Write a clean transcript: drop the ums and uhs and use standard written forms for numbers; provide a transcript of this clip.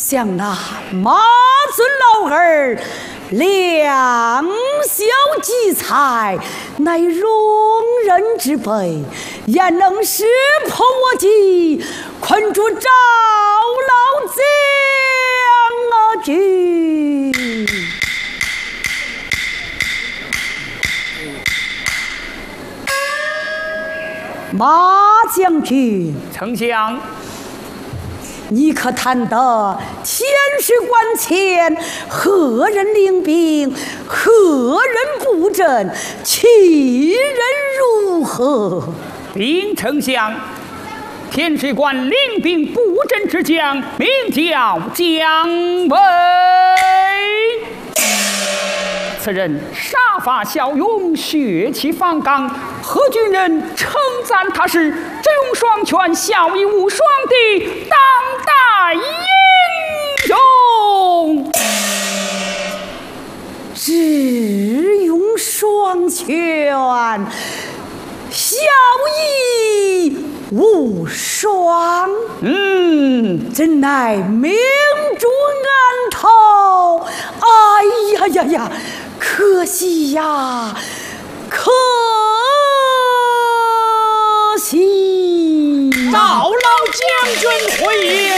想那马尊老儿两小济财，乃容人之辈，焉能识破我计，困住赵老将军？马将军， 丞相， 你可谈得天水关前何人领兵，何人布阵，其人如何？ 禀丞相，天水关领兵布阵之将，名叫姜维。此人杀伐骁勇，血气方刚，何军人称赞他是智勇双全、骁毅无双的当代英雄。 智勇双全，骁毅无双，真乃明珠案头。哎呀呀呀，可惜呀，可惜！ 赵老将军回